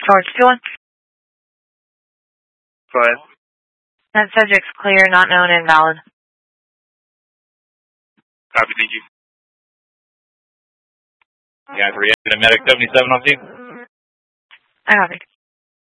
George 2-1. Go ahead. That subject's clear, not known, invalid. Copy, thank you. Yeah, 3 medic 77 on scene. I copy.